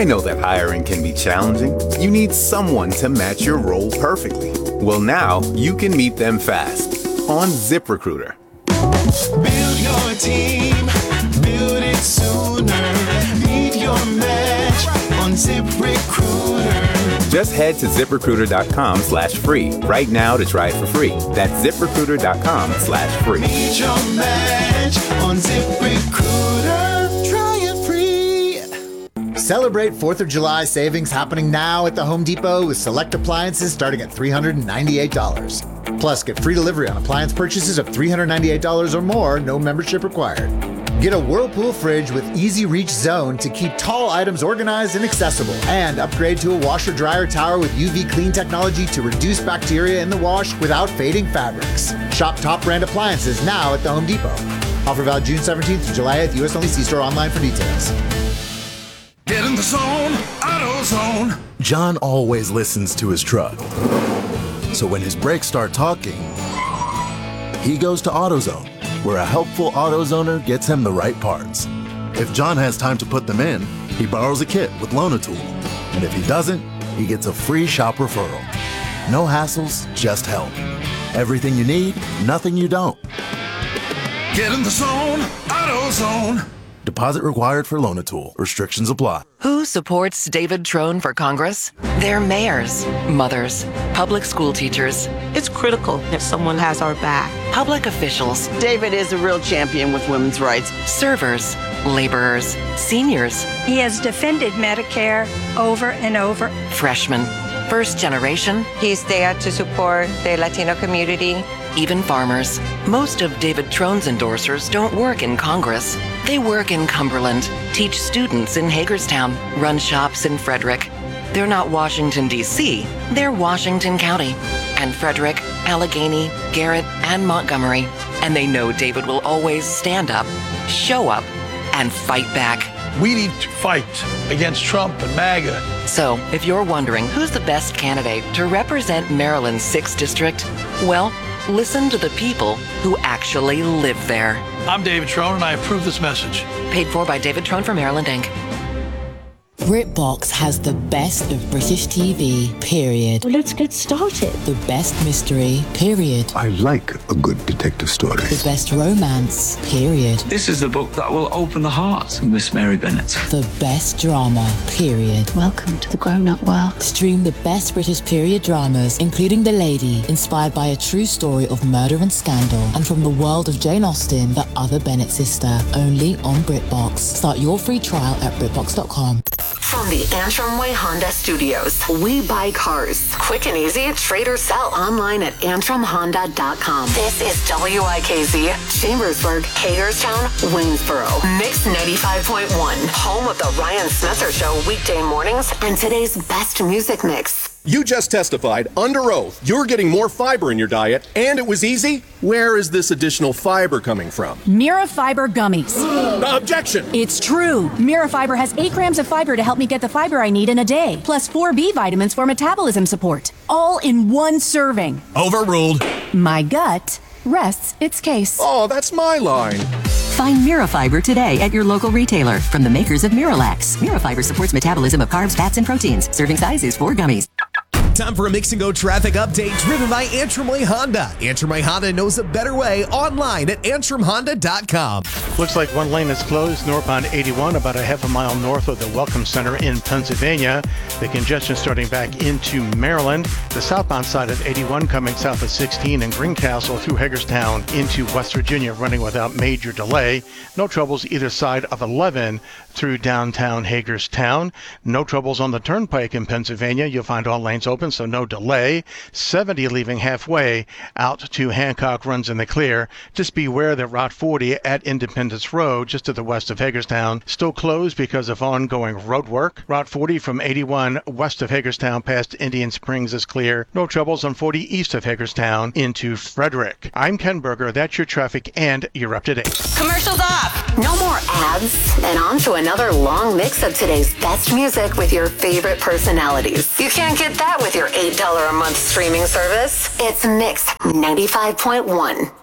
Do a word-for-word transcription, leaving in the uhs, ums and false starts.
I know that hiring can be challenging. You need someone to match your role perfectly. Well, now you can meet them fast on ZipRecruiter. Build your team, build it sooner. Meet your match on ZipRecruiter. Just head to ZipRecruiter.com slash free right now to try it for free. That's ZipRecruiter.com slash free. Meet your match on ZipRecruiter. Try it free. Celebrate fourth of July savings happening now at the Home Depot with select appliances starting at three hundred ninety-eight dollars. Plus, get free delivery on appliance purchases of three hundred ninety-eight dollars or more, no membership required. Get a Whirlpool fridge with easy reach zone to keep tall items organized and accessible. And upgrade to a washer dryer tower with U V clean technology to reduce bacteria in the wash without fading fabrics. Shop top brand appliances now at the Home Depot. Offer valid June seventeenth through July eighth. U S only. See store online for details. Get in the zone, AutoZone. John always listens to his truck. So when his brakes start talking, he goes to AutoZone, where a helpful AutoZoner gets him the right parts. If John has time to put them in, he borrows a kit with Loan-A-Tool. And if he doesn't, he gets a free shop referral. No hassles, just help. Everything you need, nothing you don't. Get in the zone, AutoZone. Deposit required for Loan-A-Tool. Restrictions apply. Who supports David Trone for Congress? They're mayors, mothers, public school teachers. It's critical that someone has our back. Public officials. David is a real champion with women's rights. Servers, laborers, seniors. He has defended Medicare over and over. Freshmen, first generation. He's there to support the Latino community. Even farmers. Most of David Trone's endorsers don't work in Congress. They work in Cumberland, teach students in Hagerstown, run shops in Frederick. They're not Washington, D C, they're Washington County. And Frederick, Allegheny, Garrett, and Montgomery. And they know David will always stand up, show up, and fight back. We need to fight against Trump and MAGA. So, if you're wondering who's the best candidate to represent Maryland's sixth District, well, listen to the people who actually live there. I'm David Trone, and I approve this message. Paid for by David Trone for Maryland, Incorporated. BritBox has the best of British T V, period. Well, let's get started. The best mystery, period. I like a good detective story. The best romance, period. This is the book that will open the heart of Miss Mary Bennet. The best drama, period. Welcome to the grown-up world. Stream the best British period dramas, including The Lady, inspired by a true story of murder and scandal, and from the world of Jane Austen, the other Bennet sister, only on BritBox. Start your free trial at BritBox dot com. From the Antrim Way Honda Studios, we buy cars. Quick and easy, trade or sell online at antrim honda dot com. This is W I K Z, Chambersburg, Hagerstown, Waynesboro. Mix ninety-five point one, home of the Ryan Smetzer Show weekday mornings and today's best music mix. You just testified under oath you're getting more fiber in your diet, and it was easy? Where is this additional fiber coming from? Mirafiber gummies. Objection! It's true. Mirafiber has eight grams of fiber to help me get the fiber I need in a day, plus four B vitamins for metabolism support, all in one serving. Overruled. My gut rests its case. Oh, that's my line. Find Mirafiber today at your local retailer from the makers of Miralax. Mirafiber supports metabolism of carbs, fats, and proteins. Serving size is four gummies. Time for a Mix and Go traffic update driven by Antrim Way Honda. Antrim Way Honda knows a better way online at antrim honda dot com. Looks like one lane is closed northbound eighty-one, about a half a mile north of the Welcome Center in Pennsylvania. The congestion starting back into Maryland. The southbound side of eighty-one coming south of sixteen in Greencastle through Hagerstown into West Virginia, running without major delay. No troubles either side of eleven through downtown Hagerstown. No troubles on the turnpike in Pennsylvania. You'll find all lanes open, so no delay. seventy leaving halfway out to Hancock runs in the clear. Just beware that Route forty at Independence Road, just to the west of Hagerstown, still closed because of ongoing road work. Route forty from eighty-one west of Hagerstown past Indian Springs is clear. No troubles on forty east of Hagerstown into Frederick. I'm Ken Berger. That's your traffic, and you're up to date. Commercials off. No more ads. And on to another long mix of today's best music with your favorite personalities. You can't get that with your eight dollars a month streaming service. It's Mix ninety-five point one.